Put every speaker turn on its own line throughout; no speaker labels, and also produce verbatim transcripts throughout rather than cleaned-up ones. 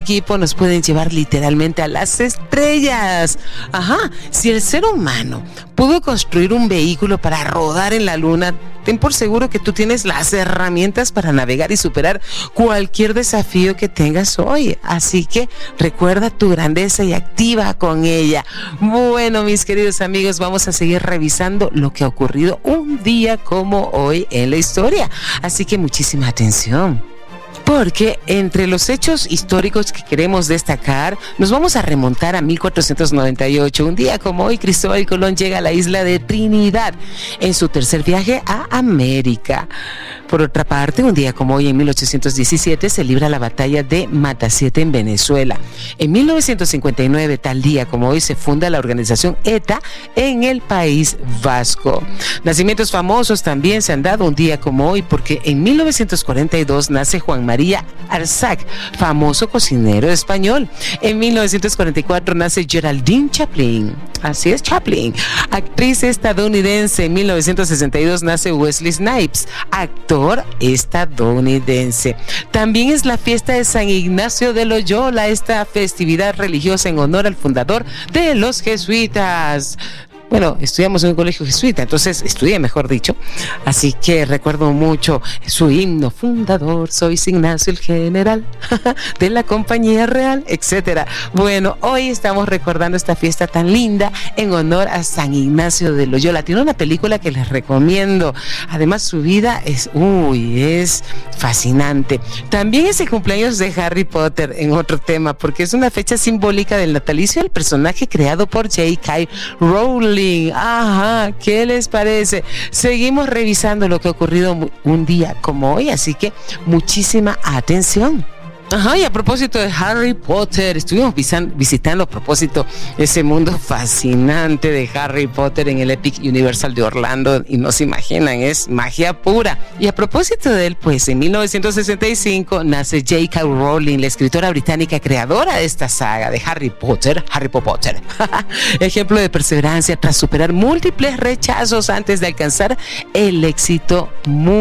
equipo nos pueden llevar literalmente a las estrellas. Ajá, si el ser humano pudo construir un vehículo para rodar en la luna, ten por seguro que tú tienes las herramientas para navegar y superar cualquier desafío que tengas hoy. Así que recuerda tu grandeza y activa con ella. Bueno, mis queridos amigos, vamos a seguir revisando lo que ha ocurrido un día como hoy en la historia. Así que muchísima atención. Porque entre los hechos históricos que queremos destacar, nos vamos a remontar a mil cuatrocientos noventa y ocho. Un día como hoy, Cristóbal Colón llega a la isla de Trinidad en su tercer viaje a América. Por otra parte, un día como hoy, en mil ochocientos diecisiete, se libra la batalla de Matasiete en Venezuela. En mil novecientos cincuenta y nueve, tal día como hoy, se funda la organización ETA en el País Vasco. Nacimientos famosos también se han dado un día como hoy, porque en mil novecientos cuarenta y dos nace Juan María Arzac, famoso cocinero español. En mil novecientos cuarenta y cuatro nace Geraldine Chaplin. Así es, Chaplin. Actriz estadounidense. En mil novecientos sesenta y dos nace Wesley Snipes, actor estadounidense. También es la fiesta de San Ignacio de Loyola, esta festividad religiosa en honor al fundador de los jesuitas. Bueno, estudiamos en un colegio jesuita, entonces estudié, mejor dicho. Así que recuerdo mucho su himno fundador, soy Ignacio el general de la compañía real, etcétera. Bueno, hoy estamos recordando esta fiesta tan linda en honor a San Ignacio de Loyola. Tiene una película que les recomiendo. Además, su vida es, uy, es fascinante. También es el cumpleaños de Harry Potter, en otro tema, porque es una fecha simbólica del natalicio del personaje creado por J K Rowling. Ajá, ¿qué les parece? Seguimos revisando lo que ha ocurrido un día como hoy, así que muchísima atención. Ajá, y a propósito de Harry Potter, estuvimos visan, visitando a propósito ese mundo fascinante de Harry Potter en el Epic Universal de Orlando, y no se imaginan, es magia pura. Y a propósito de él, pues en mil novecientos sesenta y cinco nace J K Rowling, la escritora británica creadora de esta saga de Harry Potter, Harry Potter. Ejemplo de perseverancia tras superar múltiples rechazos antes de alcanzar el éxito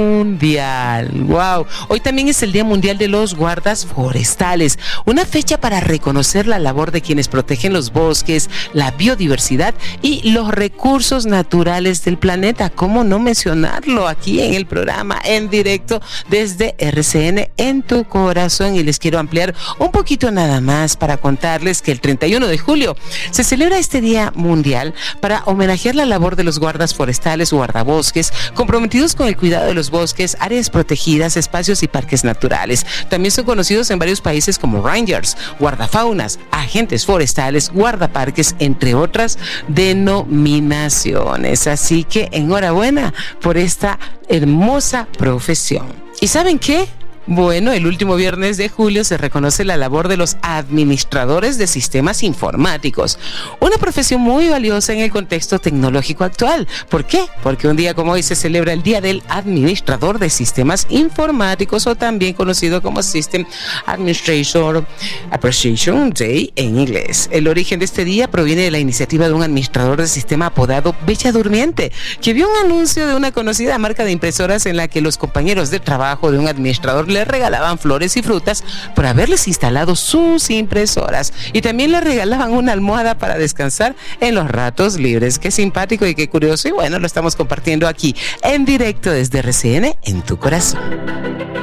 mundial. Wow. Hoy también es el Día Mundial de los Guardas Forestales, una fecha para reconocer la labor de quienes protegen los bosques, la biodiversidad y los recursos naturales del planeta. ¿Cómo no mencionarlo aquí en el programa en directo desde R C N en tu corazón? Y les quiero ampliar un poquito nada más para contarles que el treinta y uno de julio se celebra este Día Mundial para homenajear la labor de los guardas forestales o guardabosques comprometidos con el cuidado de los bosques, áreas protegidas, espacios y parques naturales. También son conocidos en varios países como rangers, guardafaunas, agentes forestales, guardaparques, entre otras denominaciones. Así que enhorabuena por esta hermosa profesión. ¿Y saben qué? Bueno, el último viernes de julio se reconoce la labor de los administradores de sistemas informáticos, una profesión muy valiosa en el contexto tecnológico actual. ¿Por qué? Porque un día como hoy se celebra el Día del Administrador de Sistemas Informáticos, o también conocido como System Administrator Appreciation Day en inglés. El origen de este día proviene de la iniciativa de un administrador de sistema apodado Bella Durmiente, que vio un anuncio de una conocida marca de impresoras en la que los compañeros de trabajo de un administrador le regalaban flores y frutas por haberles instalado sus impresoras, y también le regalaban una almohada para descansar en los ratos libres. Qué simpático y qué curioso, y bueno, lo estamos compartiendo aquí en directo desde R C N en tu corazón.